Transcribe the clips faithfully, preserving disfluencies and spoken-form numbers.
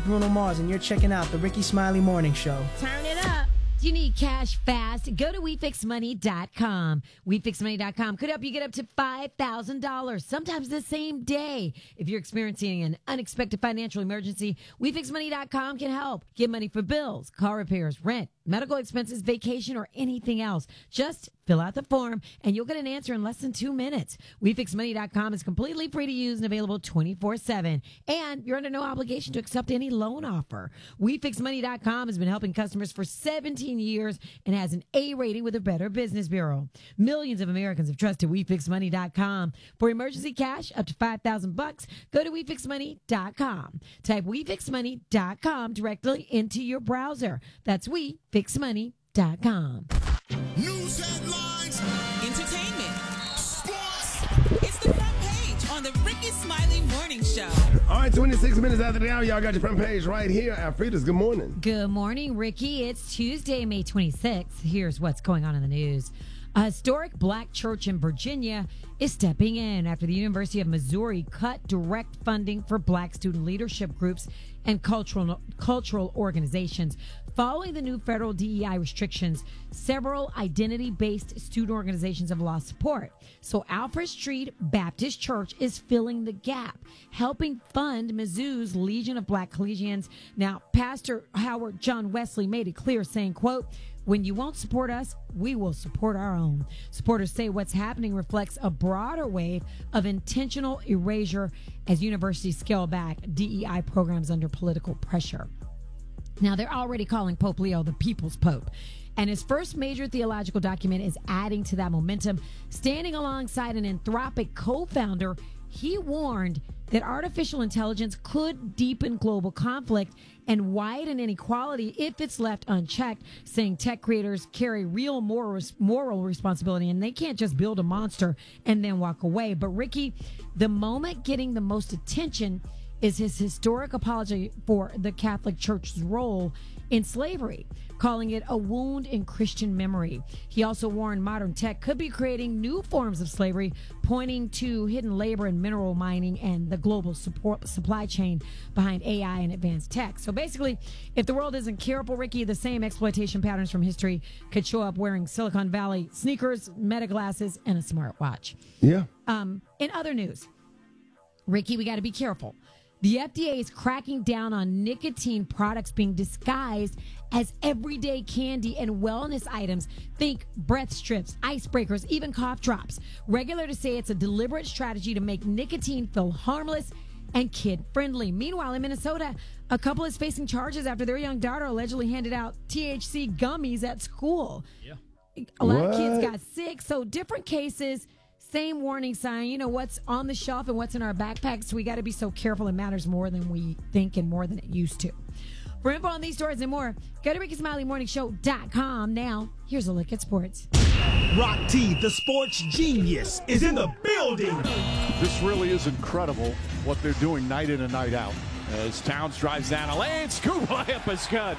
Bruno Mars, and you're checking out the Ricky Smiley Morning Show. Turn it up. Do you need cash fast? Go to we fix money dot com. we fix money dot com could help you get up to five thousand dollars, sometimes the same day. If you're experiencing an unexpected financial emergency, we fix money dot com can help. Get money for bills, car repairs, rent, medical expenses, vacation, or anything else. Just fill out the form, and you'll get an answer in less than two minutes. we fix money dot com is completely free to use and available twenty-four seven. And you're under no obligation to accept any loan offer. we fix money dot com has been helping customers for seventeen years and has an A rating with the Better Business Bureau. Millions of Americans have trusted we fix money dot com. For emergency cash up to five thousand bucks, go to we fix money dot com. Type we fix money dot com directly into your browser. That's we fix money dot com. News headlines, entertainment, sports. It's the front page on the Ricky Smiley Morning Show. All right, twenty-six minutes after the hour, y'all got your front page right here. Alfreda's, good morning. Good morning, Ricky. It's Tuesday, May twenty-sixth. Here's what's going on in the news. A historic black church in Virginia is stepping in after the University of Missouri cut direct funding for black student leadership groups and cultural cultural organizations. Following the new federal D E I restrictions, several identity-based student organizations have lost support. So Alfred Street Baptist Church is filling the gap, helping fund Mizzou's Legion of Black Collegians. Now, Pastor Howard John Wesley made it clear, saying, quote, "When you won't support us, we will support our own." Supporters say what's happening reflects a broader wave of intentional erasure as universities scale back D E I programs under political pressure. Now, they're already calling Pope Leo the People's Pope. And his first major theological document is adding to that momentum. Standing alongside an Anthropic co-founder, he warned that artificial intelligence could deepen global conflict and widen inequality if it's left unchecked, saying tech creators carry real moral, moral responsibility and they can't just build a monster and then walk away. But Ricky, the moment getting the most attention is his historic apology for the Catholic Church's role in slavery, calling it a wound in Christian memory. He also warned modern tech could be creating new forms of slavery, pointing to hidden labor and mineral mining and the global support supply chain behind A I and advanced tech. So basically, if the world isn't careful, Ricky, the same exploitation patterns from history could show up wearing Silicon Valley sneakers, Meta glasses, and a smartwatch. Yeah. Um, in other news, Ricky, we got to be careful. The F D A is cracking down on nicotine products being disguised as everyday candy and wellness items. Think breath strips, icebreakers, even cough drops. Regulators say it's a deliberate strategy to make nicotine feel harmless and kid-friendly. Meanwhile, in Minnesota, a couple is facing charges after their young daughter allegedly handed out T H C gummies at school. Yeah. A lot What? of kids got sick, so different cases. Same warning sign, you know, what's on the shelf and what's in our backpacks. We got to be so careful. It matters more than we think and more than it used to. For info on these stories and more, go to Ricky Smiley Morning Show dot com. Now, here's a look at sports. Rock T, the sports genius, is in the building. This really is incredible what they're doing night in and night out. As Towns drives down a lane, scoop layup is good.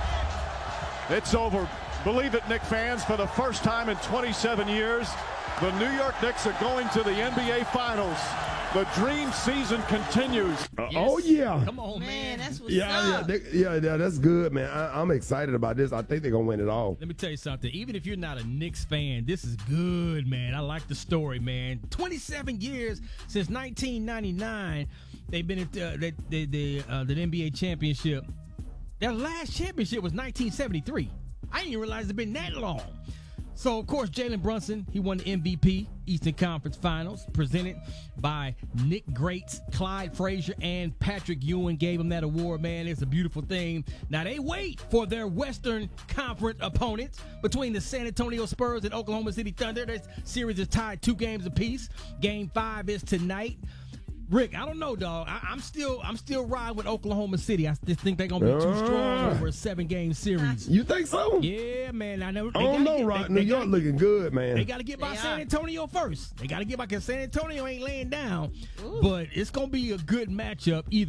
It's over. Believe it, Knicks fans, for the first time in twenty-seven years, the New York Knicks are going to the N B A Finals. The dream season continues. Uh, yes. Oh, yeah. Come on, man. Man, that's what's Yeah, yeah, up. they, yeah, yeah, that's good, man. I, I'm excited about this. I think they're going to win it all. Let me tell you something. Even if you're not a Knicks fan, this is good, man. I like the story, man. twenty-seven years since nineteen ninety-nine, they've been at uh, the, the, the, uh, the N B A championship. Their last championship was nineteen seventy-three. I didn't even realize it's been that long. So, of course, Jalen Brunson, he won the M V P, Eastern Conference Finals, presented by Nick Greats, Clyde Frazier, and Patrick Ewing gave him that award, man. It's a beautiful thing. Now, they wait for their Western Conference opponents between the San Antonio Spurs and Oklahoma City Thunder. This series is tied two games apiece. Game five is tonight. Rick, I don't know, dog. I, I'm still, I'm still riding with Oklahoma City. I just think they're gonna be too strong over a seven-game series. You think so? Yeah, man. I know. I don't know, get, Rock. they, New they York gotta, looking good, man. They got to get by They San are. Antonio first. They got to get by because San Antonio ain't laying down. Ooh. But it's gonna be a good matchup either.